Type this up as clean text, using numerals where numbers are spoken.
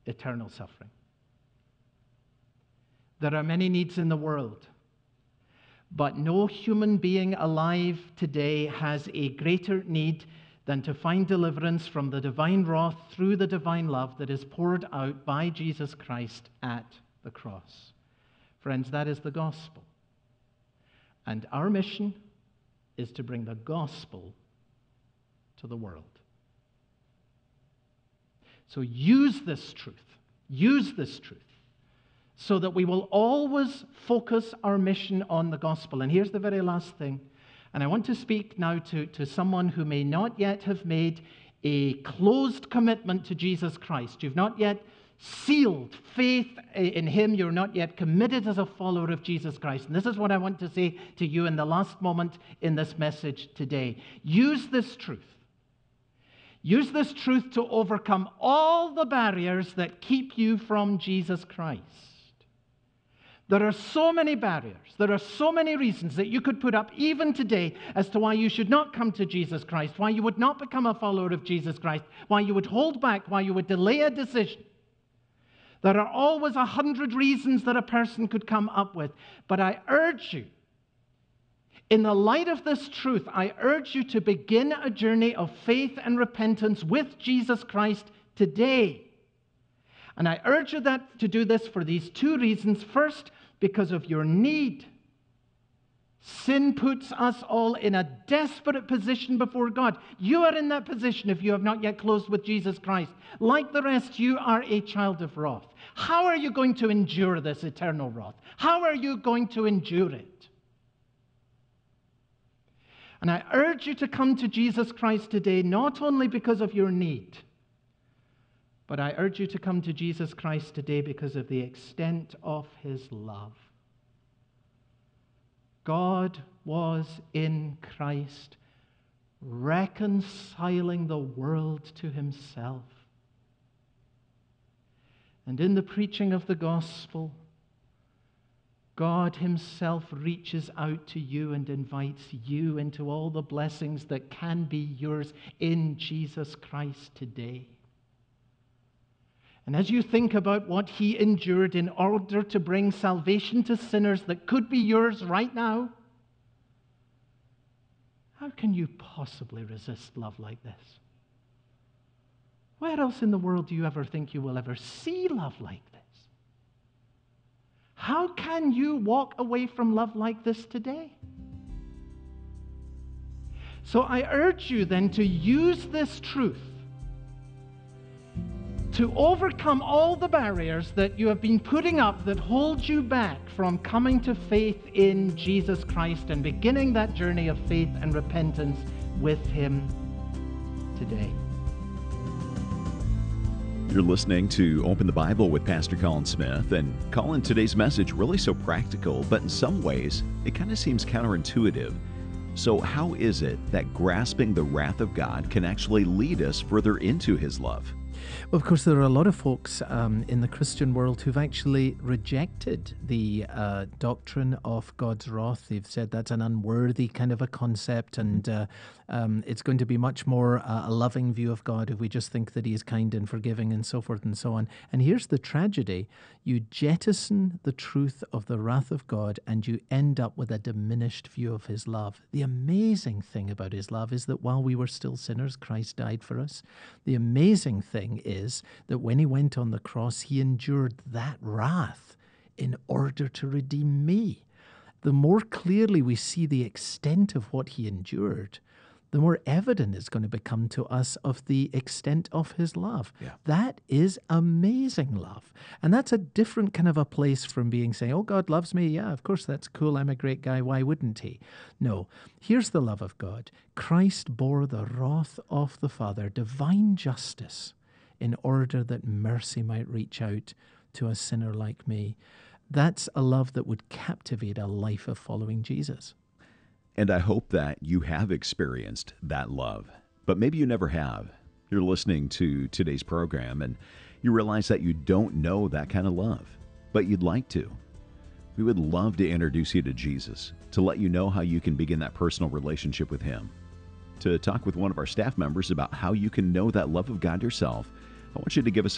eternal suffering. There are many needs in the world, but no human being alive today has a greater need than to find deliverance from the divine wrath through the divine love that is poured out by Jesus Christ at the cross. Friends, that is the gospel. And our mission is to bring the gospel to the world. So use this truth, so that we will always focus our mission on the gospel. And here's the very last thing. And I want to speak now to someone who may not yet have made a closed commitment to Jesus Christ. You've not yet sealed faith in him. You're not yet committed as a follower of Jesus Christ. And this is what I want to say to you in the last moment in this message today. Use this truth. Use this truth to overcome all the barriers that keep you from Jesus Christ. There are so many barriers. There are so many reasons that you could put up even today as to why you should not come to Jesus Christ, why you would not become a follower of Jesus Christ, why you would hold back, why you would delay a decision. There are always 100 reasons that a person could come up with. But I urge you, in the light of this truth, I urge you to begin a journey of faith and repentance with Jesus Christ today. And I urge you to do this for these two reasons. First, because of your need. Sin puts us all in a desperate position before God. You are in that position if you have not yet closed with Jesus Christ. Like the rest, you are a child of wrath. How are you going to endure this eternal wrath? How are you going to endure it? And I urge you to come to Jesus Christ today, not only because of your need, but I urge you to come to Jesus Christ today because of the extent of his love. God was in Christ, reconciling the world to himself. And in the preaching of the gospel, God himself reaches out to you and invites you into all the blessings that can be yours in Jesus Christ today. And as you think about what he endured in order to bring salvation to sinners that could be yours right now, how can you possibly resist love like this? Where else in the world do you ever think you will ever see love like this? How can you walk away from love like this today? So I urge you then to use this truth to overcome all the barriers that you have been putting up that hold you back from coming to faith in Jesus Christ and beginning that journey of faith and repentance with him today. You're listening to Open the Bible with Pastor Colin Smith. And Colin, today's message really so practical, but in some ways, it kind of seems counterintuitive. So how is it that grasping the wrath of God can actually lead us further into his love? Well, of course, there are a lot of folks in the Christian world who've actually rejected the doctrine of God's wrath. They've said that's an unworthy kind of a concept, and it's going to be much more a loving view of God if we just think that he is kind and forgiving and so forth and so on. And here's the tragedy. You jettison the truth of the wrath of God and you end up with a diminished view of his love. The amazing thing about his love is that while we were still sinners, Christ died for us. The amazing thing is that when he went on the cross, he endured that wrath in order to redeem me. The more clearly we see the extent of what he endured, the more evident it's going to become to us of the extent of his love. Yeah. That is amazing love. And that's a different kind of a place from being saying, oh, God loves me. Yeah, of course, that's cool. I'm a great guy. Why wouldn't he? No, here's the love of God. Christ bore the wrath of the Father, divine justice, in order that mercy might reach out to a sinner like me. That's a love that would captivate a life of following Jesus. And I hope that you have experienced that love, but maybe you never have. You're listening to today's program and you realize that you don't know that kind of love, but you'd like to. We would love to introduce you to Jesus, to let you know how you can begin that personal relationship with him. To talk with one of our staff members about how you can know that love of God yourself, I want you to give us